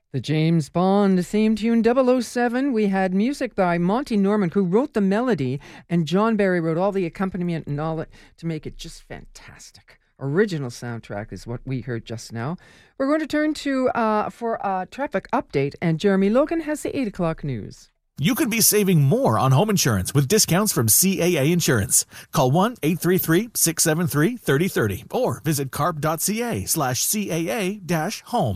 The James Bond theme tune 007. We had music by Monty Norman, who wrote the melody, and John Barry wrote all the accompaniment and all it to make it just fantastic. Original soundtrack is what we heard just now. We're going to turn to for a traffic update, and Jeremy Logan has the 8 o'clock news. You could be saving more on home insurance with discounts from CAA Insurance. Call 1-833-673-3030 or visit carp.ca/CAA-home.